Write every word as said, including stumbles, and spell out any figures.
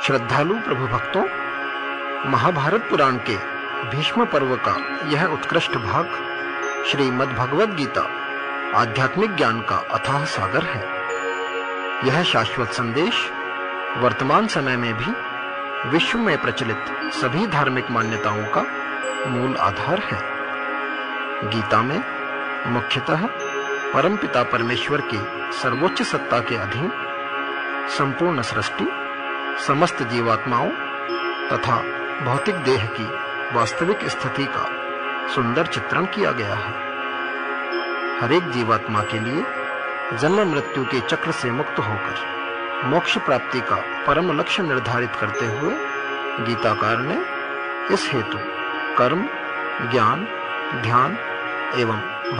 श्रद्धालु प्रभु भक्तों, महाभारत पुराण के भीष्म पर्व का यह उत्कृष्ट भाग श्रीमद् भगवद गीता आध्यात्मिक ज्ञान का अथाह सागर है। यह शाश्वत संदेश वर्तमान समय में भी विश्व में प्रचलित सभी धार्मिक मान्यताओं का मूल आधार है। गीता में मुख्यतः परमपिता परमेश्वर की सर्वोच्च सत्ता के अधीन संपूर्ण सृष्टि, समस्त जीवात्माओं तथा भौतिक देह की वास्तविक स्थिति का सुंदर चित्रण किया गया है। हर एक जीवात्मा के लिए जन्म मृत्यु के चक्र से मुक्त होकर मोक्ष प्राप्ति का परम लक्ष्य निर्धारित करते हुए गीताकार ने इस हेतु कर्म, ज्ञान, ध्यान एवं